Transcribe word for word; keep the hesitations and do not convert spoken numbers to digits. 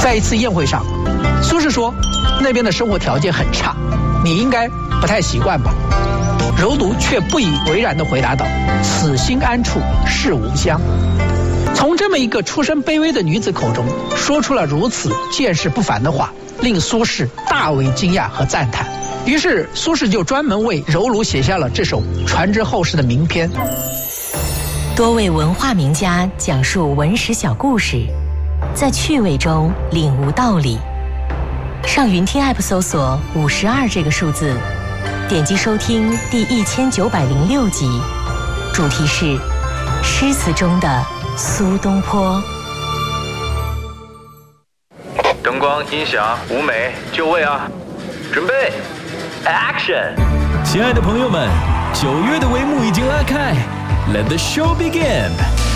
在一次宴会上，苏轼说那边的生活条件很差，你应该不太习惯吧。柔独却不以为然地回答道：此心安处是吾乡。从这么一个出身卑微的女子口中说出了如此见识不凡的话，令苏轼大为惊讶和赞叹。于是苏轼就专门为柔儒写下了这首传之后世的名篇。 多位文化名家讲述文史小故事，在趣味中领悟道理。上云听 App 搜索五十二这个数字，点击收听第一千九百零六集，主题是诗词中的苏东坡。 灯光、音响、舞美，就位啊！准备 ，Action！ 亲爱的朋友们，九月的帷幕已经拉开 ，Let the show begin！